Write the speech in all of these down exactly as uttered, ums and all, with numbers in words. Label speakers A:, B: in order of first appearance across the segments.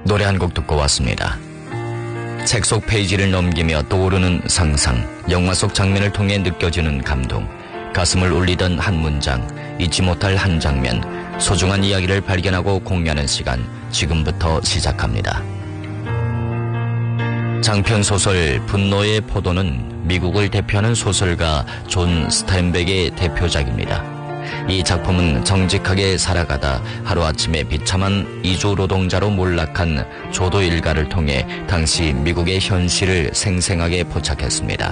A: 노래 한 곡 듣고 왔습니다. 책 속 페이지를 넘기며 떠오르는 상상, 영화 속 장면을 통해 느껴지는 감동, 가슴을 울리던 한 문장, 잊지 못할 한 장면, 소중한 이야기를 발견하고 공유하는 시간, 지금부터 시작합니다. 장편 소설 분노의 포도는 미국을 대표하는 소설가 존 스타인백의 대표작입니다. 이 작품은 정직하게 살아가다 하루아침에 비참한 이주 노동자로 몰락한 조도 일가를 통해 당시 미국의 현실을 생생하게 포착했습니다.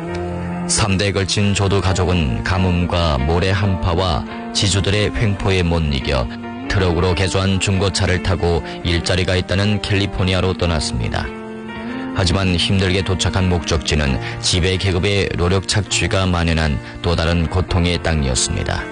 A: 삼 대에 걸친 조도 가족은 가뭄과 모래 한파와 지주들의 횡포에 못 이겨 트럭으로 개조한 중고차를 타고 일자리가 있다는 캘리포니아로 떠났습니다. 하지만 힘들게 도착한 목적지는 지배 계급의 노력 착취가 만연한 또 다른 고통의 땅이었습니다.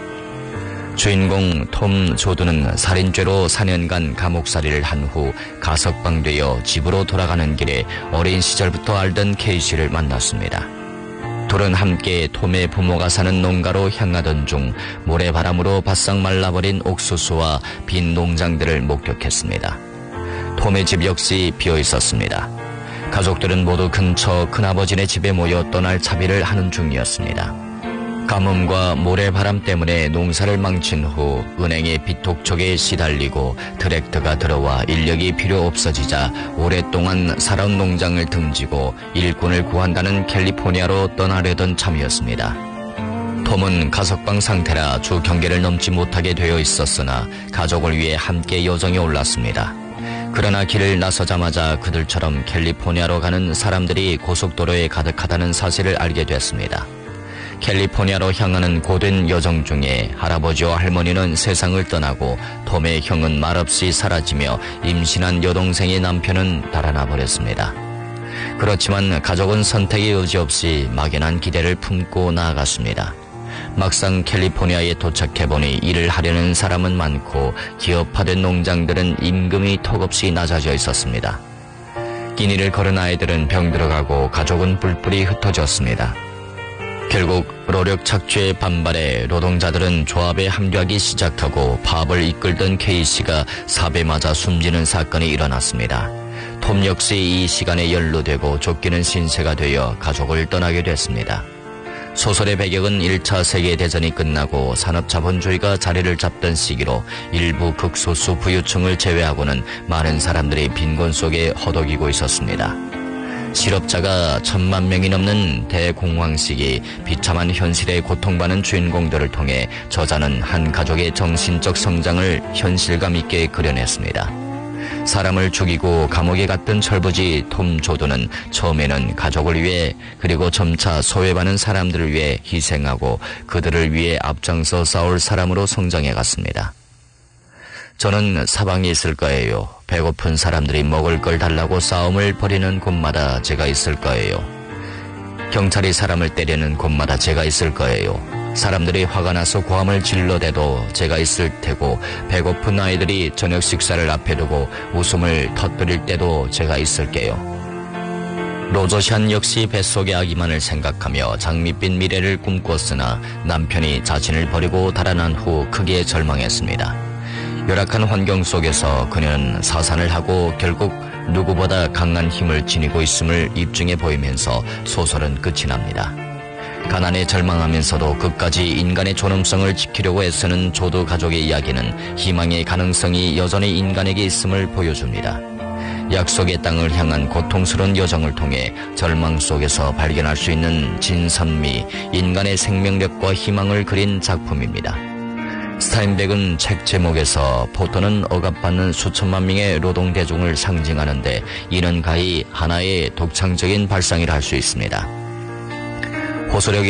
A: 주인공 톰 조드는 살인죄로 사 년간 감옥살이를 한 후 가석방되어 집으로 돌아가는 길에 어린 시절부터 알던 케이시를 만났습니다. 둘은 함께 톰의 부모가 사는 농가로 향하던 중 모래바람으로 바싹 말라버린 옥수수와 빈 농장들을 목격했습니다. 톰의 집 역시 비어 있었습니다. 가족들은 모두 근처 큰아버지네 집에 모여 떠날 차비를 하는 중이었습니다. 가뭄과 모래바람 때문에 농사를 망친 후 은행의 비톡촉에 시달리고 트랙터가 들어와 인력이 필요 없어지자 오랫동안 살아온 농장을 등지고 일꾼을 구한다는 캘리포니아로 떠나려던 참이었습니다. 톰은 가석방 상태라 주 경계를 넘지 못하게 되어 있었으나 가족을 위해 함께 여정에 올랐습니다. 그러나 길을 나서자마자 그들처럼 캘리포니아로 가는 사람들이 고속도로에 가득하다는 사실을 알게 됐습니다. 캘리포니아로 향하는 고된 여정 중에 할아버지와 할머니는 세상을 떠나고 톰의 형은 말없이 사라지며 임신한 여동생의 남편은 달아나 버렸습니다. 그렇지만 가족은 선택의 의지 없이 막연한 기대를 품고 나아갔습니다. 막상 캘리포니아에 도착해보니 일을 하려는 사람은 많고 기업화된 농장들은 임금이 턱없이 낮아져 있었습니다. 끼니를 걸은 아이들은 병들어가고 가족은 뿔뿔이 흩어졌습니다. 결국 노력 착취의 반발에 노동자들은 조합에 합류하기 시작하고 파업을 이끌던 K씨가 삽에 맞아 숨지는 사건이 일어났습니다. 톰 역시 이 시간에 연루되고 쫓기는 신세가 되어 가족을 떠나게 됐습니다. 소설의 배경은 일 차 세계대전이 끝나고 산업자본주의가 자리를 잡던 시기로 일부 극소수 부유층을 제외하고는 많은 사람들이 빈곤 속에 허덕이고 있었습니다. 실업자가 천만 명이 넘는 대공황 시기 비참한 현실에 고통받는 주인공들을 통해 저자는 한 가족의 정신적 성장을 현실감 있게 그려냈습니다. 사람을 죽이고 감옥에 갔던 철부지 톰 조드는 처음에는 가족을 위해 그리고 점차 소외받는 사람들을 위해 희생하고 그들을 위해 앞장서 싸울 사람으로 성장해 갔습니다. 저는 사방에 있을 거예요. 배고픈 사람들이 먹을 걸 달라고 싸움을 벌이는 곳마다 제가 있을 거예요. 경찰이 사람을 때리는 곳마다 제가 있을 거예요. 사람들이 화가 나서 고함을 질러대도 제가 있을 테고 배고픈 아이들이 저녁 식사를 앞에 두고 웃음을 터뜨릴 때도 제가 있을게요. 로저샨 역시 뱃속의 아기만을 생각하며 장밋빛 미래를 꿈꿨으나 남편이 자신을 버리고 달아난 후 크게 절망했습니다. 열악한 환경 속에서 그녀는 사산을 하고 결국 누구보다 강한 힘을 지니고 있음을 입증해 보이면서 소설은 끝이 납니다. 가난에 절망하면서도 끝까지 인간의 존엄성을 지키려고 애쓰는 조드 가족의 이야기는 희망의 가능성이 여전히 인간에게 있음을 보여줍니다. 약속의 땅을 향한 고통스러운 여정을 통해 절망 속에서 발견할 수 있는 진선미, 인간의 생명력과 희망을 그린 작품입니다. 스타인백은 책 제목에서 포도는 억압받는 수천만 명의 노동대중을 상징하는데 이는 가히 하나의 독창적인 발상이라 할 수 있습니다. 호소력